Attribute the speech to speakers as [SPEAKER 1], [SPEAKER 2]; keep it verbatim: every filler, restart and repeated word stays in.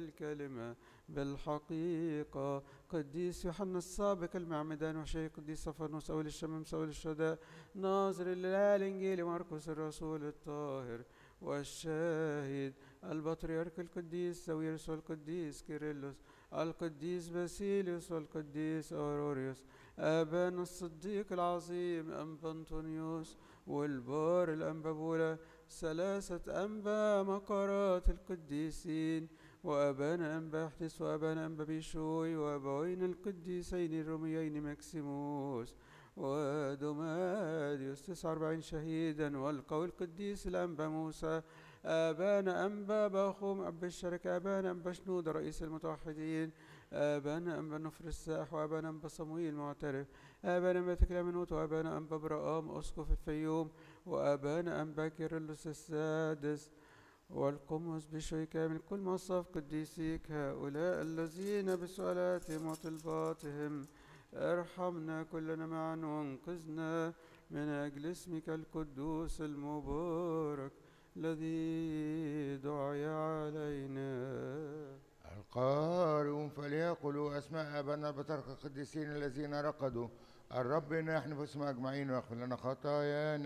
[SPEAKER 1] الكلمة بالحقيقة. قديس يوحنا السابق المعمدان وشيخ قديس صفانوس أول الشمامسة أول الشهداء ناظر الإنجيل مرقس الرسول الطاهر والشاهد البطريرك القديس ساويرس والقديس كيرلس القديس باسيليوس والقديس أوروريوس آبانا الصديق العظيم أنبا أنطونيوس والبار الأنبابولة ثلاثة أنبا مقرات القديسين وأبانا أنبا أحدث وأبانا أنبا بيشوي وأبوين القديسين الروميين مكسيموس ودوماديوس تسعة وأربعين شهيدا والقول القديس الأنبا موسى آبانا أنبا باخوم أب الشركة آبانا أنبا شنود رئيس المتوحدين آبانا أنبا نفر الساح وآبانا أنبا صمويل المعترف آبانا أنبا تكلامنوت وآبانا أنبا برآم أسقف الفيوم وآبانا أنبا كيرلس السادس والقمص بشوي كامل كل مصاف قديسيك هؤلاء الذين بسؤالاتهم وطلباتهم ارحمنا كلنا معا وانقذنا من أجل اسمك القدوس المبارك الذي دعي علينا.
[SPEAKER 2] القارئون فليقولوا أسماء آبائنا بترك القديسين الذين رقدوا الرب نحن باسم أجمعين ويغفر لنا خطايانا